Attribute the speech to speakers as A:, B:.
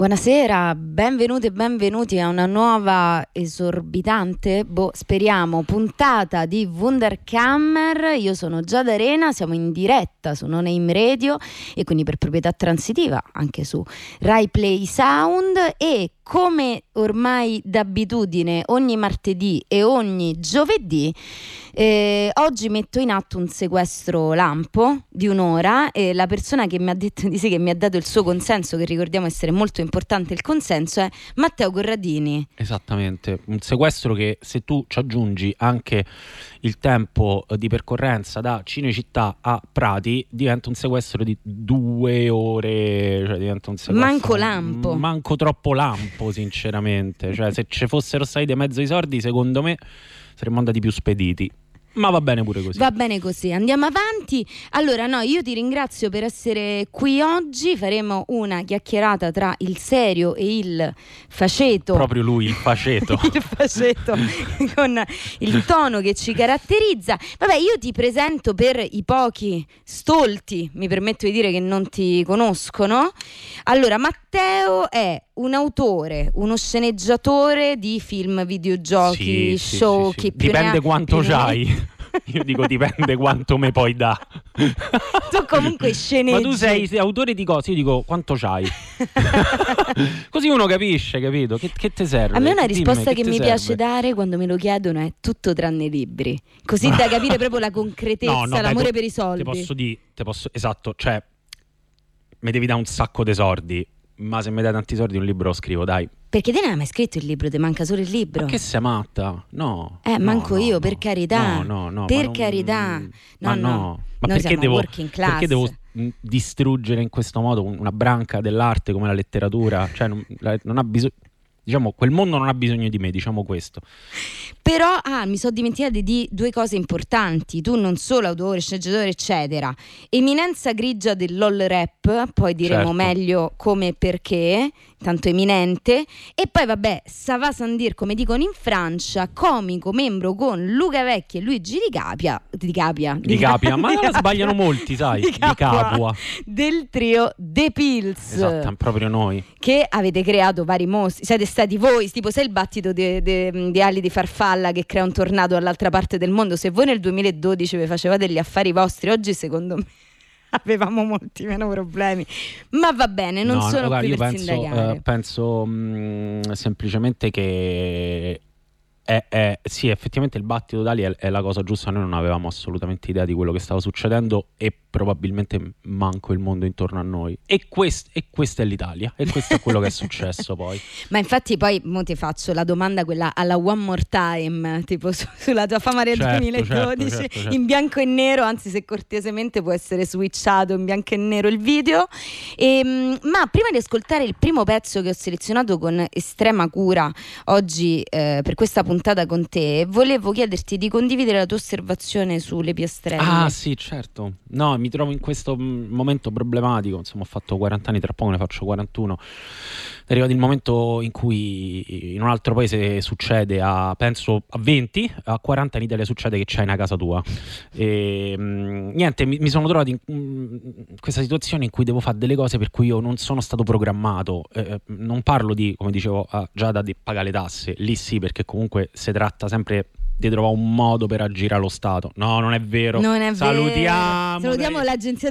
A: Buonasera, benvenuti e benvenuti a una nuova esorbitante, speriamo, puntata di Wunderkammer. Io sono Giada Arena, siamo in diretta su No Name Radio e quindi per proprietà transitiva anche su Rai Play Sound, e come ormai d'abitudine ogni martedì e ogni giovedì oggi metto in atto un sequestro lampo di un'ora, e la persona che mi ha detto di sì, che mi ha dato il suo consenso, che ricordiamo essere molto importante il consenso, è Matteo Corradini.
B: Esattamente, un sequestro che, se tu ci aggiungi anche il tempo di percorrenza da Cinecittà a Prati, diventa un sequestro di 2 ore, cioè diventa un sequestro
A: manco lampo,
B: manco troppo lampo sinceramente, cioè se ci fossero stati di mezzo i soldi secondo me saremmo andati più spediti. Ma va bene pure così.
A: Va bene così, andiamo avanti. Allora, no, io ti ringrazio per essere qui oggi. Faremo una chiacchierata tra il serio e il faceto.
B: Proprio lui, il faceto.
A: Il faceto, con il tono che ci caratterizza. Vabbè, io ti presento per i pochi stolti, mi permetto di dire, che non ti conoscono. Allora, Matteo è un autore, uno sceneggiatore di film, videogiochi, show.
B: Sì. Dipende quanto c'hai. Io dico dipende quanto me poi dà.
A: Tu comunque sceneggi.
B: Ma tu sei autore di cose, io dico quanto c'hai. Così uno capisce, capito? Che te serve?
A: A me una risposta che mi piace dare quando me lo chiedono è tutto tranne libri. Così da capire proprio la concretezza, l'amore per i soldi.
B: Te posso, esatto, cioè mi devi dare un sacco di soldi, ma se mi dai tanti soldi un libro lo scrivo, dai.
A: Perché te ne hai mai scritto il libro? Ti manca solo il libro?
B: Ma che sei matta? No.
A: Manco io,
B: no.
A: per carità.
B: No.
A: Per carità.
B: No. Ma
A: noi
B: perché
A: perché
B: devo distruggere in questo modo una branca dell'arte come la letteratura? Cioè non ha bisogno, diciamo, quel mondo non ha bisogno di me, diciamo questo.
A: Però mi sono dimenticata di 2 cose importanti. Tu non solo autore, sceneggiatore, eccetera, eminenza grigia del LOL rap, poi diremo meglio come e perché, tanto eminente. E poi vabbè, ça va sans dire, come dicono in Francia, comico membro con Luca Vecchi e Luigi Di Capua,
B: ma la sbagliano molti, sai, Di Capua,
A: del trio The Pills.
B: Esatto, proprio noi.
A: Che avete creato vari mostri, siete stati voi, tipo sei il battito di ali di farfalla che crea un tornado dall'altra parte del mondo. Se voi nel 2012 vi facevate gli affari vostri, oggi secondo me avevamo molti meno problemi, ma va bene, non sono qui per sindacare.
B: Penso semplicemente che sì, effettivamente il battito d'ali è la cosa giusta. Noi non avevamo assolutamente idea di quello che stava succedendo e probabilmente manco il mondo intorno a noi, e questa è l'Italia, e questo è quello che è successo poi.
A: Ma infatti poi mo ti faccio la domanda, quella alla One More Time, tipo sulla tua fama del 2012, certo. In bianco e nero, anzi se cortesemente può essere switchato in bianco e nero il video. Ma prima di ascoltare il primo pezzo che ho selezionato con estrema cura oggi per questa puntata con te, volevo chiederti di condividere la tua osservazione sulle piastrelle.
B: Ah sì, certo. No, mi trovo in questo momento problematico, insomma ho fatto 40 anni, tra poco ne faccio 41. È arrivato il momento in cui in un altro paese succede penso a 20, a 40 in Italia succede che c'hai una casa tua. E niente, mi sono trovato in questa situazione in cui devo fare delle cose per cui io non sono stato programmato. Non parlo di, come dicevo Giada, di pagare le tasse, lì sì, perché comunque si tratta sempre di trovare un modo per aggirare lo Stato. No, non è vero.
A: Non è
B: Salutiamo
A: vero. Salutiamo l'agenzia